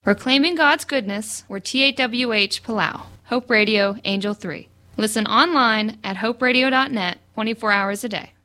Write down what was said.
Proclaiming God's Goodness, or TAWH Palau. Hope Radio, Angel 3. Listen online at hoperadio.net 24 hours a day.